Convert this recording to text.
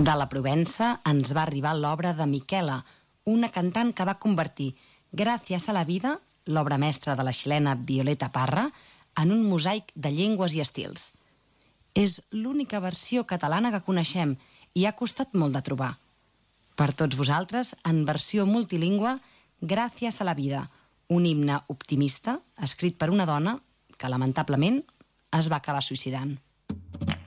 De la Provença ens va arribar l'obra de Miquela, una cantant que va convertir, gràcies a la vida, l'obra mestra de la xilena Violeta Parra, en un mosaic de llengües i estils. És l'única versió catalana que coneixem i ha costat molt de trobar. Per tots vosaltres, en versió multilingüe, Gràcies a la vida, un himne optimista escrit per una dona que, lamentablement, es va acabar suïcidant.